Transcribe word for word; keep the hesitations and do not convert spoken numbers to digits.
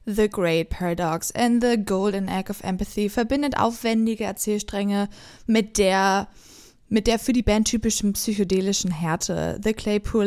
The Great Paradox and the Golden Egg of Empathy verbindet aufwendige Erzählstränge mit der mit der für die Band typischen psychedelischen Härte. The Claypool